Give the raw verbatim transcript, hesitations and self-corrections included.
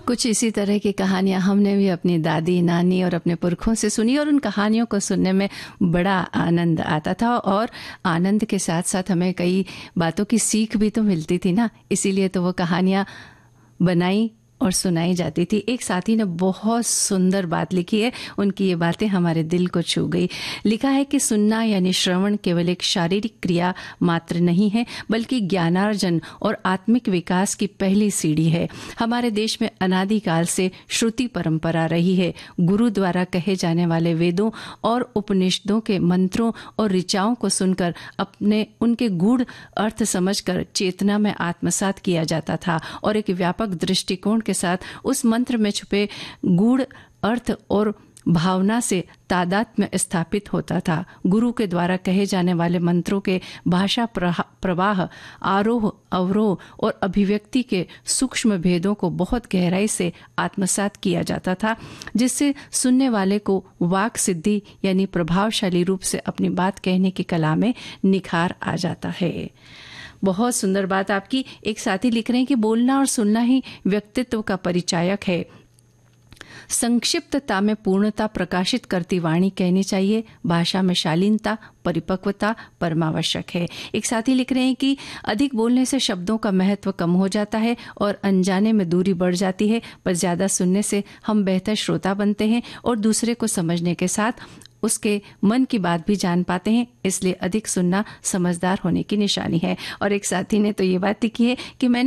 कुछ इसी तरह की कहानियां हमने भी अपनी दादी, नानी और अपने पुरखों से सुनी और उन कहानियों को सुनने में बड़ा आनंद आता था और आनंद के साथ साथ हमें कई बातों की सीख भी तो मिलती थी ना। इसीलिए तो वो कहानियां बनाई और सुनाई जाती थी। एक साथी ने बहुत सुंदर बात लिखी है, उनकी ये बातें हमारे दिल को छू गई। लिखा है कि सुनना यानी श्रवण केवल एक शारीरिक क्रिया मात्र नहीं है, बल्कि ज्ञानार्जन और आत्मिक विकास की पहली सीढ़ी है। हमारे देश में अनादिकाल से श्रुति परंपरा रही है। गुरु द्वारा कहे जाने वाले वेदों और उपनिषदों के मंत्रों और ऋचाओं को सुनकर अपने उनके गूढ़ अर्थ समझकर चेतना में आत्मसात किया जाता था और एक व्यापक दृष्टिकोण के साथ उस मंत्र में छुपे गूढ़ अर्थ और भावना से तादात्म्य स्थापित होता था। गुरु के द्वारा कहे जाने वाले मंत्रों के भाषा प्रवाह, आरोह अवरोह और अभिव्यक्ति के सूक्ष्म भेदों को बहुत गहराई से आत्मसात किया जाता था, जिससे सुनने वाले को वाक सिद्धि यानी प्रभावशाली रूप से अपनी बात कहने की कला में निखार आ जाता है। बहुत सुंदर बात आपकी। एक साथी लिख रहे हैं कि बोलना और सुनना ही व्यक्तित्व का परिचायक है। संक्षिप्तता में पूर्णता प्रकाशित करती वाणी कहनी चाहिए। भाषा में शालीनता, परिपक्वता परमावश्यक है। एक साथी लिख रहे हैं कि अधिक बोलने से शब्दों का महत्व कम हो जाता है और अनजाने में दूरी बढ़ जाती है, पर ज्यादा सुनने से हम बेहतर श्रोता बनते हैं और दूसरे को समझने के साथ उसके मन की बात भी जान पाते हैं। इसलिए अधिक सुनना समझदार होने की निशानी है। और एक साथी ने तो ये बात लिखी है कि मैंने